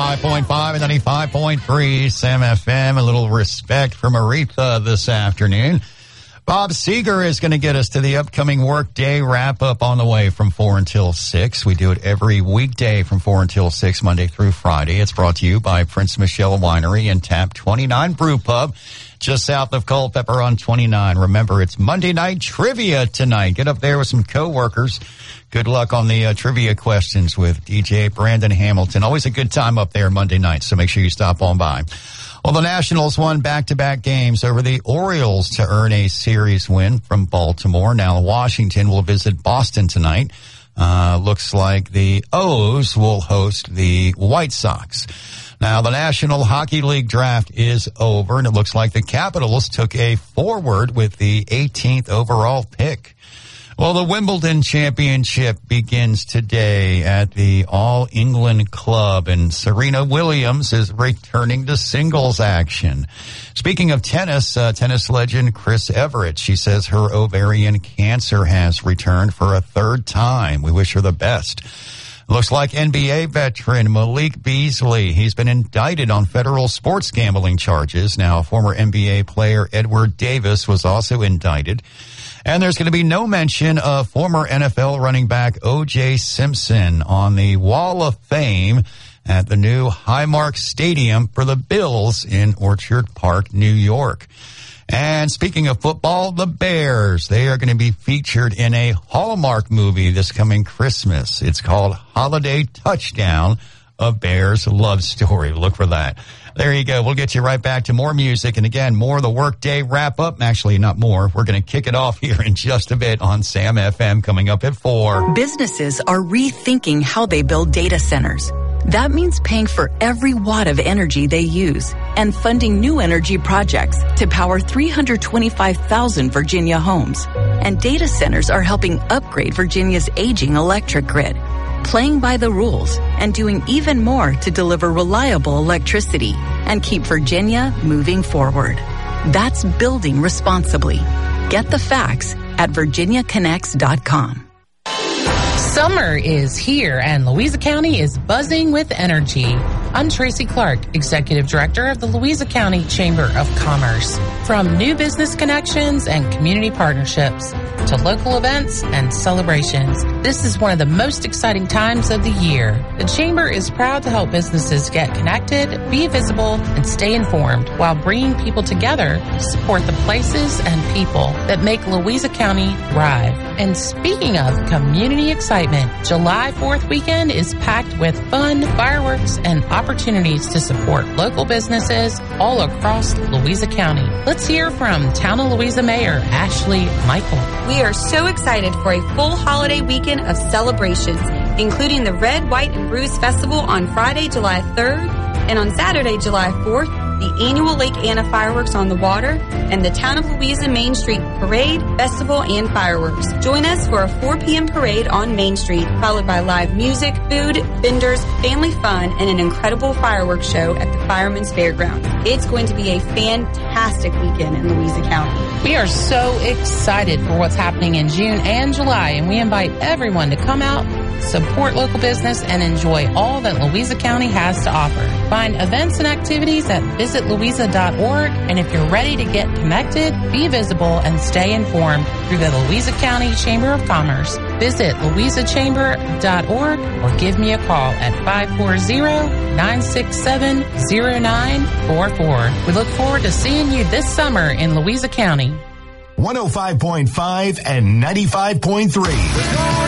105.5 and 95.3 Sam FM. A little respect from Aretha this afternoon. Bob Seeger is going to get us to the upcoming workday wrap-up on the way from 4 until 6. We do it every weekday from 4 until 6, Monday through Friday. It's brought to you by Prince Michelle Winery and Tap 29 Brew Pub, just south of Culpeper on 29. Remember, it's Monday night trivia tonight. Get up there with some coworkers. Good luck on the trivia questions with DJ Brandon Hamilton. Always a good time up there Monday night, so make sure you stop on by. Well, the Nationals won back-to-back games over the Orioles to earn a series win from Baltimore. Now Washington will visit Boston tonight. Looks like the O's will host the White Sox. Now, the National Hockey League draft is over, and it looks like the Capitals took a forward with the 18th overall pick. Well, the Wimbledon Championship begins today at the All England Club, and Serena Williams is returning to singles action. Speaking of tennis, tennis legend Chris Evert, she says her ovarian cancer has returned for a third time. We wish her the best. Looks like NBA veteran Malik Beasley. He's been indicted on federal sports gambling charges. Now, former NBA player Edward Davis was also indicted. And there's going to be no mention of former NFL running back O.J. Simpson on the Wall of Fame at the new Highmark Stadium for the Bills in Orchard Park, New York. And speaking of football, the Bears, they are going to be featured in a Hallmark movie this coming Christmas. It's called Holiday Touchdown, a Bears love story. Look for that. There you go. We'll get you right back to more music. And again, more of the workday wrap up. Actually, not more. We're going to kick it off here in just a bit on Sam FM coming up at 4. Businesses are rethinking how they build data centers. That means paying for every watt of energy they use and funding new energy projects to power 325,000 Virginia homes. And data centers are helping upgrade Virginia's aging electric grid, playing by the rules and doing even more to deliver reliable electricity and keep Virginia moving forward. That's building responsibly. Get the facts at virginiaconnects.com. Summer is here and Louisa County is buzzing with energy. I'm Tracy Clark, Executive Director of the Louisa County Chamber of Commerce. From new business connections and community partnerships to local events and celebrations, this is one of the most exciting times of the year. The Chamber is proud to help businesses get connected, be visible, and stay informed while bringing people together to support the places and people that make Louisa County thrive. And speaking of community excitement, July 4th weekend is packed with fun, fireworks, and opportunities to support local businesses all across Louisa County. Let's hear from Town of Louisa Mayor Ashley Michael. We are so excited for a full holiday weekend of celebrations, including the Red, White, and Bruise Festival on Friday, July 3rd, and on Saturday, July 4th, the annual Lake Anna fireworks on the water, and the Town of Louisa Main Street Parade, Festival, and fireworks. Join us for a 4 p.m. parade on Main Street, followed by live music, food, vendors, family fun, and an incredible fireworks show at the Fireman's Fairgrounds. It's going to be a fantastic weekend in Louisa County. We are so excited for what's happening in June and July, and we invite everyone to come out, support local business, and enjoy all that Louisa County has to offer. Find events and activities at visitlouisa.org, and if you're ready to get connected, be visible, and stay informed through the Louisa County Chamber of Commerce, visit louisachamber.org or give me a call at 540-967-0944. We look forward to seeing you this summer in Louisa County. 105.5 and 95.3.